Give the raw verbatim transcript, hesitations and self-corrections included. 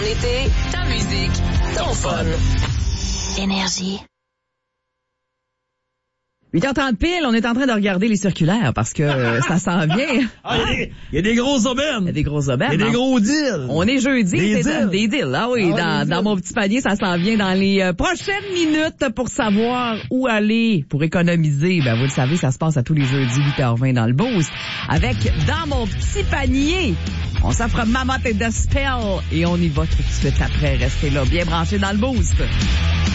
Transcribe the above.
été, ta musique, ton fun. Énergie. huit heures trente pile, on est en train de regarder les circulaires parce que euh, ça s'en vient. Ah, il y, y a des grosses aubaines. Il y a des grosses aubaines. Il y a des gros deals. On est jeudi, des c'est deals. des deals. Ah oui, ah, dans, des dans deals. mon petit panier, ça s'en vient dans les euh, prochaines minutes pour savoir où aller pour économiser. Ben vous le savez, ça se passe à tous les jeudis, huit heures vingt dans le Boost. Avec dans mon petit panier, on s'offre Mamotte et The Spell et on y va tout de suite après. Restez là, bien branchés dans le Boost.